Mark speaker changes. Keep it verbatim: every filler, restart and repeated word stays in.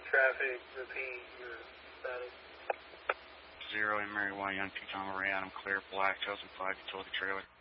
Speaker 1: Traffic, repeat your status.
Speaker 2: Zero in Mary Y, Young T, Tom Ray, Adam Clear, Black, Chosen five, utility trailer.